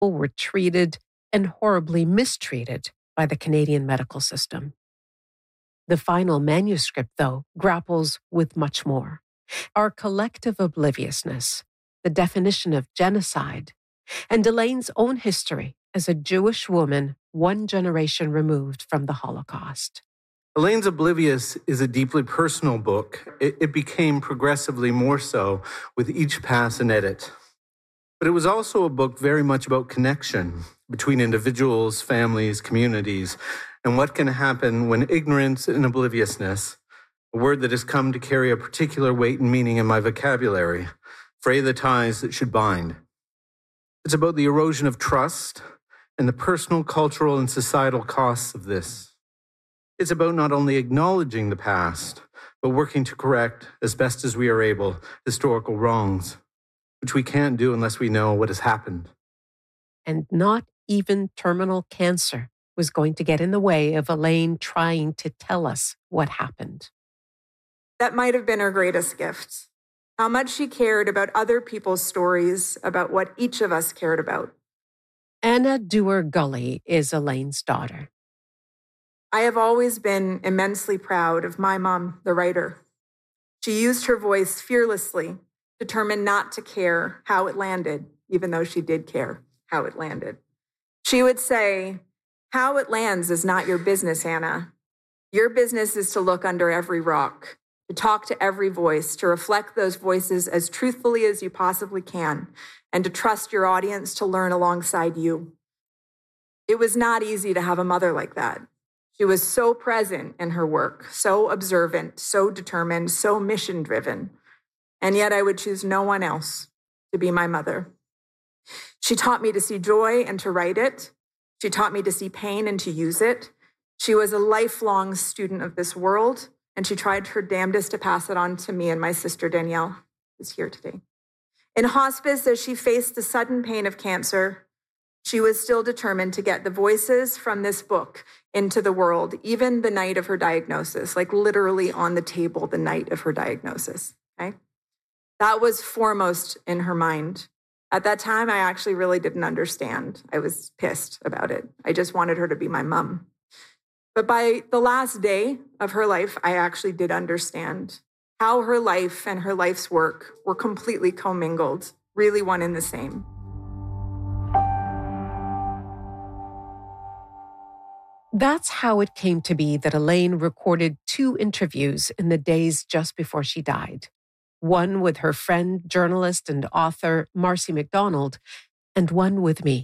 were treated and horribly mistreated by the Canadian medical system. The final manuscript, though, grapples with much more. Our collective obliviousness, the definition of genocide, and Elaine's own history as a Jewish woman 1 generation removed from the Holocaust. Elaine's Oblivious is a deeply personal book. It became progressively more so with each pass and edit. But it was also a book very much about connection between individuals, families, communities, and what can happen when ignorance and obliviousness, a word that has come to carry a particular weight and meaning in my vocabulary, fray the ties that should bind. It's about the erosion of trust and the personal, cultural, and societal costs of this. It's about not only acknowledging the past, but working to correct, as best as we are able, historical wrongs, which we can't do unless we know what has happened. And not even terminal cancer was going to get in the way of Elaine trying to tell us what happened. That might have been her greatest gift. How much she cared about other people's stories, about what each of us cared about. Anna Dewar-Gully is Elaine's daughter. I have always been immensely proud of my mom, the writer. She used her voice fearlessly, determined not to care how it landed, even though she did care how it landed. She would say, "How it lands is not your business, Anna. Your business is to look under every rock, to talk to every voice, to reflect those voices as truthfully as you possibly can, and to trust your audience to learn alongside you." It was not easy to have a mother like that. She was so present in her work, so observant, so determined, so mission-driven. And yet I would choose no one else to be my mother. She taught me to see joy and to write it. She taught me to see pain and to use it. She was a lifelong student of this world, and she tried her damnedest to pass it on to me and my sister Danielle, who's here today. In hospice, as she faced the sudden pain of cancer, she was still determined to get the voices from this book into the world, even the night of her diagnosis, like literally on the table the night of her diagnosis, okay? That was foremost in her mind. At that time, I actually really didn't understand. I was pissed about it. I just wanted her to be my mom. But by the last day of her life, I actually did understand how her life and her life's work were completely commingled, really one and the same. That's how it came to be that Elaine recorded 2 interviews in the days just before she died. One with her friend, journalist, and author Marcy McDonald, and one with me.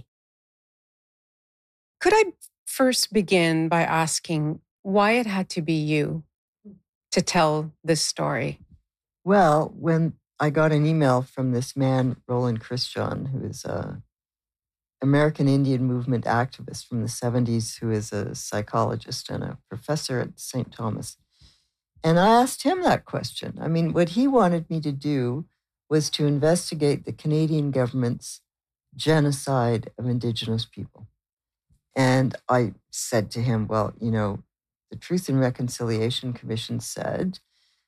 Could I first begin by asking why it had to be you to tell this story? Well, when I got an email from this man, Roland Christian, who is a American Indian movement activist from the 70s, who is a psychologist and a professor at St. Thomas. And I asked him that question. I mean, what he wanted me to do was to investigate the Canadian government's genocide of Indigenous people. And I said to him, well, you know, the Truth and Reconciliation Commission said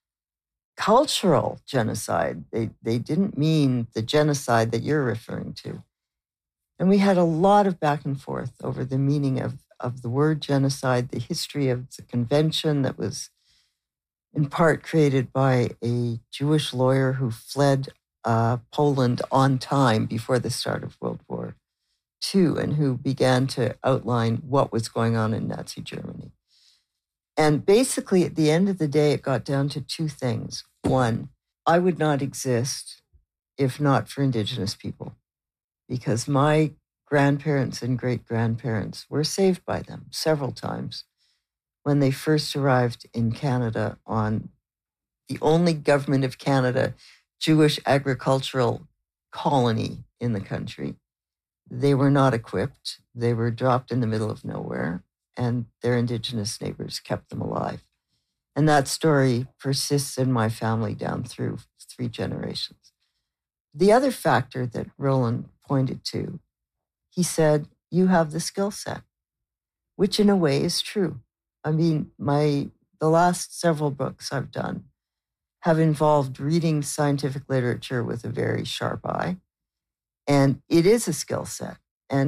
cultural genocide. They didn't mean the genocide that you're referring to. And we had a lot of back and forth over the meaning of the word genocide, the history of the convention that was in part created by a Jewish lawyer who fled Poland on time before the start of World War II and who began to outline what was going on in Nazi Germany. And basically, at the end of the day, it got down to 2 things. One, I would not exist if not for Indigenous people, because my grandparents and great-grandparents were saved by them several times when they first arrived in Canada on the only Government of Canada Jewish agricultural colony in the country. They were not equipped. They were dropped in the middle of nowhere, and their Indigenous neighbors kept them alive. And that story persists in my family down through 3 generations. The other factor that Roland pointed to, he said, you have the skill set, which in a way is true. I mean, the last several books I've done have involved reading scientific literature with a very sharp eye. And it is a skill set.